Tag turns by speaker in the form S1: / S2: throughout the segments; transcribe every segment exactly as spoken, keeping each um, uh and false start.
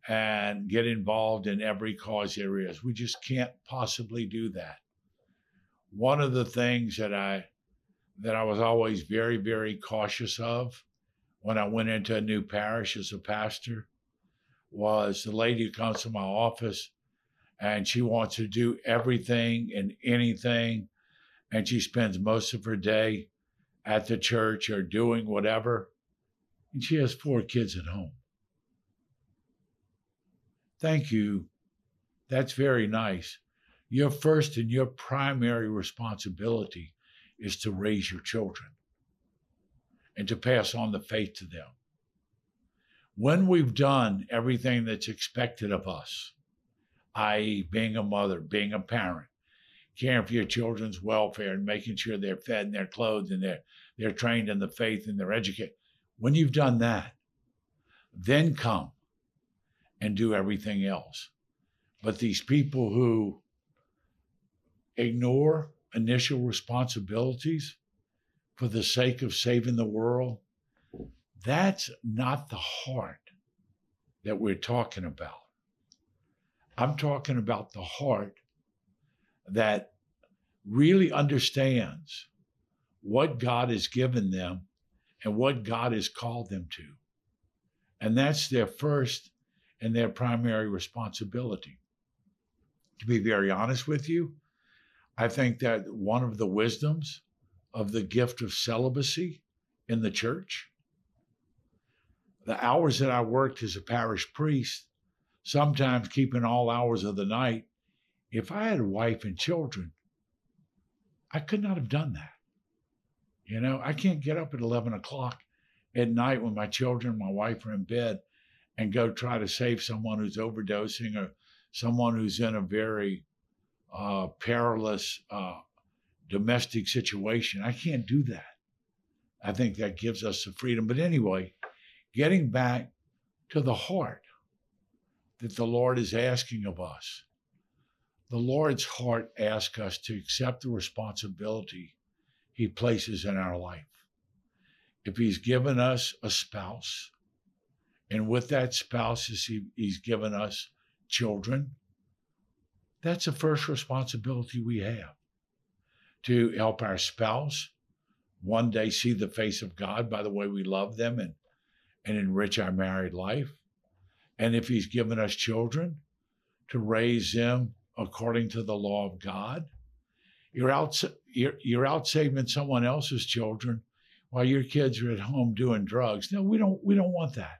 S1: and get involved in every cause there is. We just can't possibly do that. One of the things that I that I was always very, very cautious of when I went into a new parish as a pastor was the lady who comes to my office and she wants to do everything and anything, and she spends most of her day at the church or doing whatever, and she has four kids at home. Thank you. That's very nice. Your first and your primary responsibility is to raise your children and to pass on the faith to them. When we've done everything that's expected of us, that is being a mother, being a parent, caring for your children's welfare and making sure they're fed and they're clothed and they're, they're trained in the faith and they're educated, when you've done that, then come and do everything else. But these people who ignore initial responsibilities for the sake of saving the world, that's not the heart that we're talking about. I'm talking about the heart that really understands what God has given them and what God has called them to. And that's their first and their primary responsibility. To be very honest with you, I think that one of the wisdoms of the gift of celibacy in the church, the hours that I worked as a parish priest, sometimes keeping all hours of the night, if I had a wife and children, I could not have done that. You know, I can't get up at eleven o'clock at night when my children and my wife are in bed and go try to save someone who's overdosing or someone who's in a very uh, perilous uh, domestic situation. I can't do that. I think that gives us the freedom. But anyway, getting back to the heart that the Lord is asking of us. The Lord's heart asks us to accept the responsibility he places in our life. If he's given us a spouse, and with that spouse he, he's given us children, that's the first responsibility we have, to help our spouse one day see the face of God by the way we love them and, and enrich our married life. And if he's given us children, to raise them according to the law of God. You're out, you're, you're out saving someone else's children while your kids are at home doing drugs. No, we don't, we don't want that.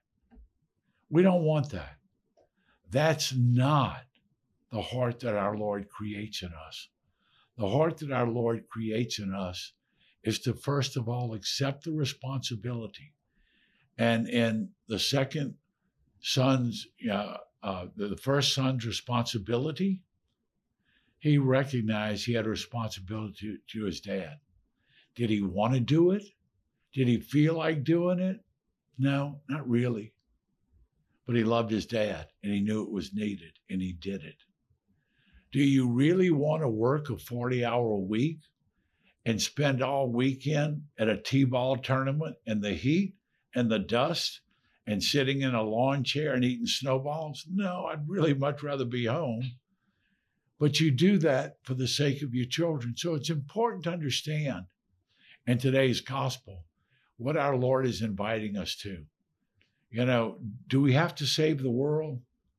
S1: We don't want that. That's not the heart that our Lord creates in us. The heart that our Lord creates in us is to first of all accept the responsibility. And in the second son's, uh, uh, the, the first son's responsibility, he recognized he had a responsibility to, to his dad. Did he want to do it? Did he feel like doing it? No, not really. But he loved his dad and he knew it was needed and he did it. Do you really want to work a forty hour week and spend all weekend at a T-ball tournament in the heat and the dust and sitting in a lawn chair and eating snowballs? No, I'd really much rather be home. But you do that for the sake of your children. So it's important to understand in today's gospel what our Lord is inviting us to. You know, do we have to save the world?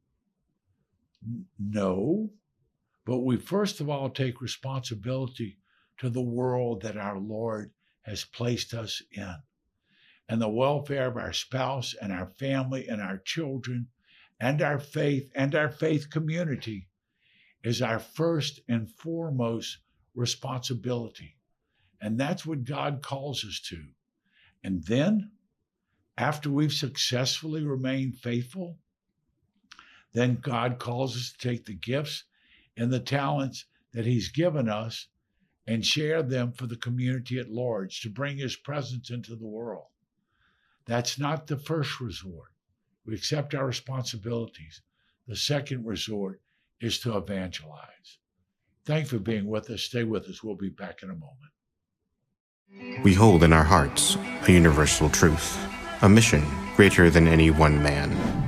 S1: No. But we first of all take responsibility to the world that our Lord has placed us in. And the welfare of our spouse and our family and our children and our faith and our faith community is our first and foremost responsibility. And that's what God calls us to. And then, after we've successfully remained faithful, then God calls us to take the gifts and the talents that he's given us and share them for the community at large, to bring his presence into the world. That's not the first resort. We accept our responsibilities. The second resort is to evangelize. Thanks for being with us. Stay with us. We'll be back in a moment.
S2: We hold in our hearts a universal truth, a mission greater than any one man.